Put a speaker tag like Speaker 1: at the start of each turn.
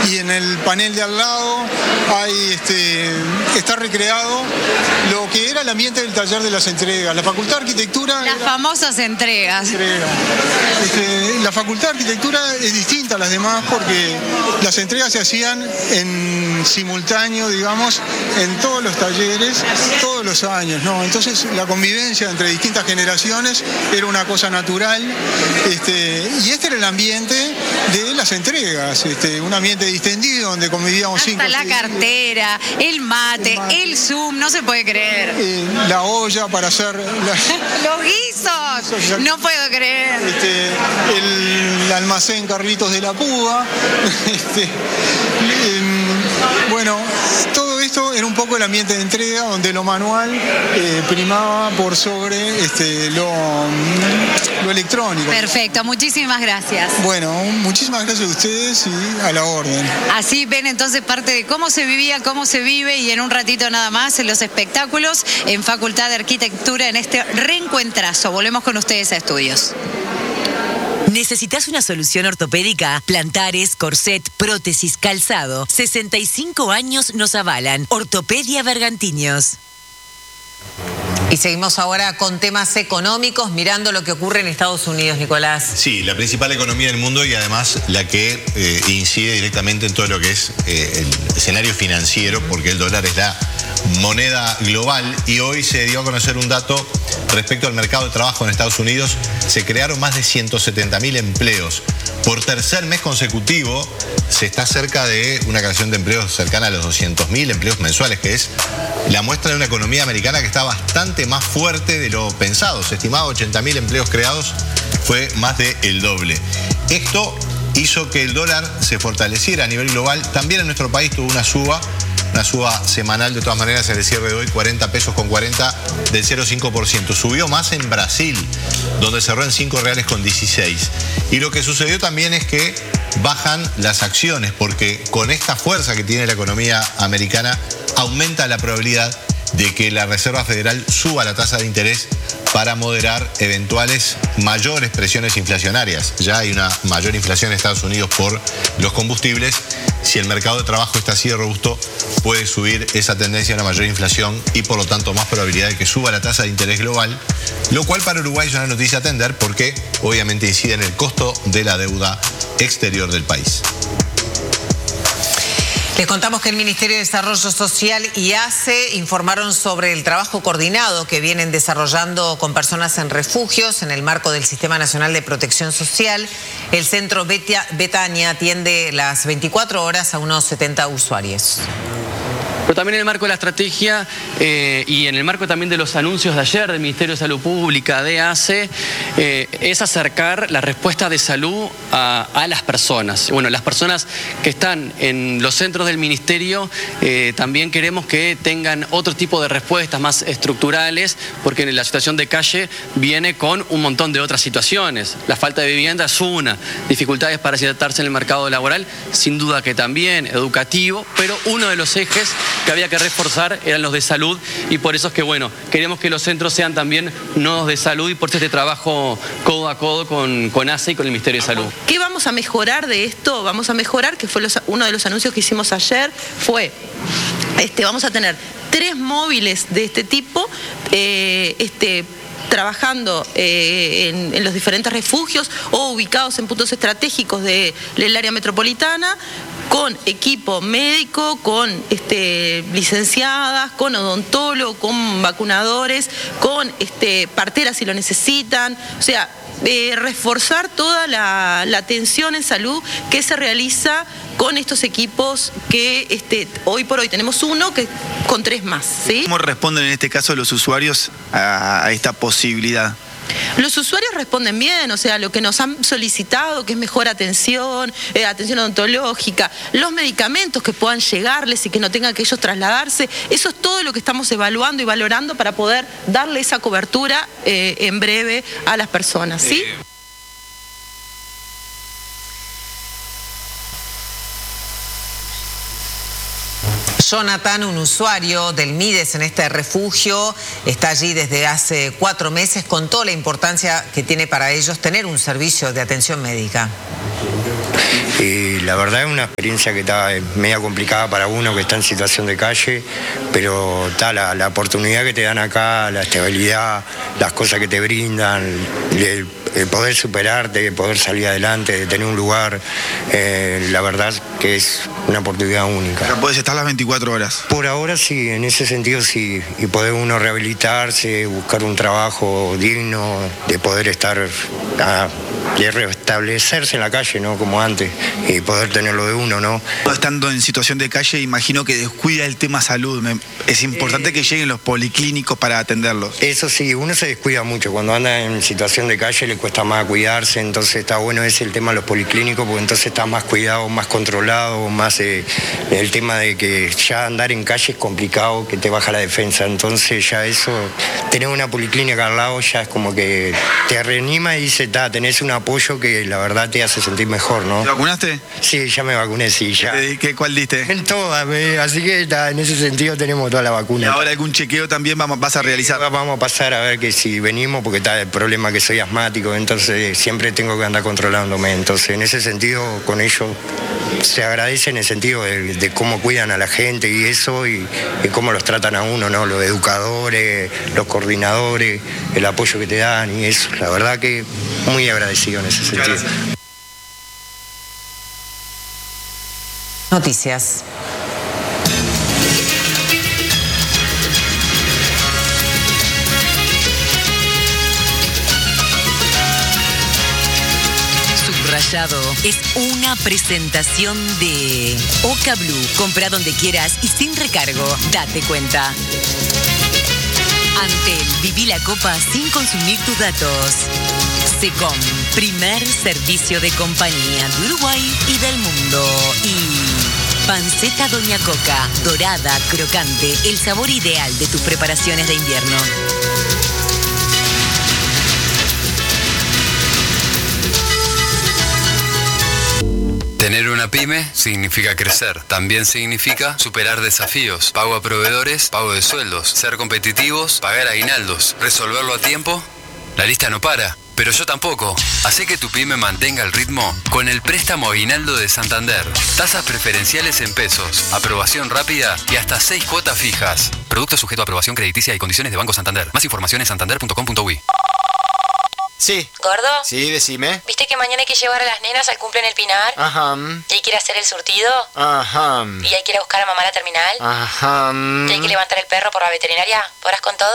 Speaker 1: y en el panel de al lado hay, está recreado lo que era el ambiente del taller de las entregas. La Facultad de Arquitectura...
Speaker 2: Las famosas entregas.
Speaker 1: La Facultad de Arquitectura es distinta a las demás porque las entregas se hacían en simultáneo, digamos, en todos los talleres, todos los años, ¿no? Entonces la convivencia entre distintas generaciones era una cosa natural, y este era el ambiente de las entregas, un ambiente distendido donde convivíamos
Speaker 2: hasta
Speaker 1: 5
Speaker 2: la cartera, el mate, el Zoom, no se puede creer.
Speaker 1: La olla para hacer...
Speaker 2: Los guisos, no puedo creer.
Speaker 1: El almacén Carlitos de la Púa, bueno, todo esto era un poco el ambiente de entrega donde lo manual primaba por sobre lo electrónico.
Speaker 2: Perfecto, muchísimas gracias.
Speaker 1: Bueno, muchísimas gracias a ustedes y a la orden.
Speaker 2: Así ven entonces parte de cómo se vivía, cómo se vive, y en un ratito nada más en los espectáculos en Facultad de Arquitectura en este reencuentrazo. Volvemos con ustedes a estudios.
Speaker 3: ¿Necesitas una solución ortopédica? Plantares, corset, prótesis, calzado. 65 años nos avalan. Ortopedia Bergantiños.
Speaker 4: Y seguimos ahora con temas económicos, mirando lo que ocurre en Estados Unidos, Nicolás.
Speaker 5: Sí, la principal economía del mundo y además la que incide directamente en todo lo que es el escenario financiero, porque el dólar es la moneda global, y hoy se dio a conocer un dato respecto al mercado de trabajo en Estados Unidos. Se crearon más de 170.000 empleos. Por tercer mes consecutivo se está cerca de una creación de empleos cercana a los 200.000 empleos mensuales, que es la muestra de una economía americana que está bastante más fuerte de lo pensado. Se estimaba 80.000 empleos creados, fue más del doble. Esto hizo que el dólar se fortaleciera a nivel global. También en nuestro país tuvo una suba semanal, de todas maneras, en el cierre de hoy, 40 pesos con 40, del 0,5%. Subió más en Brasil, donde cerró en 5 reales con 16. Y lo que sucedió también es que bajan las acciones, porque con esta fuerza que tiene la economía americana, aumenta la probabilidad de que la Reserva Federal suba la tasa de interés para moderar eventuales mayores presiones inflacionarias. Ya hay una mayor inflación en Estados Unidos por los combustibles. Si el mercado de trabajo está así de robusto, puede subir esa tendencia a una mayor inflación y por lo tanto más probabilidad de que suba la tasa de interés global, lo cual para Uruguay es una noticia a atender porque obviamente incide en el costo de la deuda exterior del país.
Speaker 4: Les contamos que el Ministerio de Desarrollo Social y ACE informaron sobre el trabajo coordinado que vienen desarrollando con personas en refugios en el marco del Sistema Nacional de Protección Social. El Centro Betania atiende las 24 horas a unos 70 usuarios.
Speaker 6: Pero también en el marco de la estrategia y en el marco también de los anuncios de ayer del Ministerio de Salud Pública, de ACE, es acercar la respuesta de salud a las personas. Bueno, las personas que están en los centros del Ministerio también queremos que tengan otro tipo de respuestas más estructurales, porque la situación de calle viene con un montón de otras situaciones. La falta de vivienda es una, dificultades para insertarse en el mercado laboral, sin duda que también, educativo, pero uno de los ejes que había que reforzar eran los de salud, y por eso es que, bueno, queremos que los centros sean también nodos de salud, y por eso este trabajo codo a codo con ACE y con el Ministerio de Salud.
Speaker 7: ¿Qué vamos a mejorar de esto? Vamos a mejorar, que fue uno de los anuncios que hicimos ayer, fue, vamos a tener 3 móviles de este tipo, trabajando en los diferentes refugios o ubicados en puntos estratégicos del área metropolitana, con equipo médico, con licenciadas, con odontólogo, con vacunadores, con parteras si lo necesitan. O sea, reforzar toda la atención en salud que se realiza con estos equipos que hoy por hoy tenemos uno que con 3 más, ¿sí?
Speaker 8: ¿Cómo responden en este caso los usuarios a esta posibilidad?
Speaker 7: Los usuarios responden bien, o sea, lo que nos han solicitado, que es mejor atención, atención odontológica, los medicamentos que puedan llegarles y que no tengan que ellos trasladarse, eso es todo lo que estamos evaluando y valorando para poder darle esa cobertura en breve a las personas, ¿sí?
Speaker 4: Jonathan, un usuario del MIDES en este refugio, está allí desde hace 4 meses, con toda la importancia que tiene para ellos tener un servicio de atención médica.
Speaker 9: la verdad es una experiencia que está media complicada para uno que está en situación de calle, pero está la oportunidad que te dan acá, la estabilidad, las cosas que te brindan, el poder superarte, poder salir adelante, de tener un lugar, la verdad que es una oportunidad única.
Speaker 8: Pero puedes estar las 24 horas.
Speaker 9: Por ahora sí, en ese sentido sí, y poder uno rehabilitarse, buscar un trabajo digno, de poder estar, de restablecerse en la calle, ¿no? Como antes, y poder tenerlo de uno, ¿no?
Speaker 8: Estando en situación de calle, imagino que descuida el tema salud. Es importante que lleguen los policlínicos para atenderlos.
Speaker 9: Eso sí, uno se descuida mucho. Cuando anda en situación de calle le cuesta más cuidarse, entonces está bueno ese el tema de los policlínicos, porque entonces está más cuidado, más controlado, más el tema de que ya andar en calle es complicado, que te baja la defensa. Entonces ya eso, tener una policlínica al lado ya es como que te reanima y dice, tenés un apoyo que la verdad te hace sentir mejor, ¿no?
Speaker 8: ¿Te vacunaste?
Speaker 9: Sí, ya me vacuné, sí, ya.
Speaker 8: ¿Cuál diste?
Speaker 9: En todas, así que en ese sentido tenemos toda la vacuna.
Speaker 8: ¿Y ahora algún chequeo también vas a realizar?
Speaker 9: Vamos a pasar a ver que si venimos, porque está el problema que soy asmático, entonces siempre tengo que andar controlándome. Entonces en ese sentido con ellos se agradece en el sentido de cómo cuidan a la gente y eso, y cómo los tratan a uno, ¿no? Los educadores, los coordinadores, el apoyo que te dan y eso. La verdad que muy agradecido en ese sentido.
Speaker 4: Noticias.
Speaker 3: Subrayado es una presentación de Oca Blue. Compra donde quieras y sin recargo. Date cuenta. Antel, viví la copa sin consumir tus datos. Secom, primer servicio de compañía de Uruguay y del mundo. Y panceta Doña Coca, dorada, crocante, el sabor ideal de tus preparaciones de invierno.
Speaker 10: Tener una pyme significa crecer. También significa superar desafíos. Pago a proveedores, pago de sueldos, ser competitivos, pagar aguinaldos, resolverlo a tiempo. La lista no para, pero yo tampoco. Hacé que tu pyme mantenga el ritmo con el préstamo aguinaldo de Santander. Tasas preferenciales en pesos, aprobación rápida y hasta 6 cuotas fijas. Producto sujeto a aprobación crediticia y condiciones de Banco Santander. Más información en santander.com.uy.
Speaker 11: Sí.
Speaker 12: ¿Gordo?
Speaker 11: Sí, decime.
Speaker 12: ¿Viste que mañana hay que llevar a las nenas al cumple en el Pinar?
Speaker 11: Ajá.
Speaker 12: ¿Y hay que ir a hacer el surtido?
Speaker 11: Ajá.
Speaker 12: ¿Y hay que ir a buscar a mamá a la terminal?
Speaker 11: Ajá.
Speaker 12: ¿Y hay que levantar el perro por la veterinaria? ¿Podrás con todo?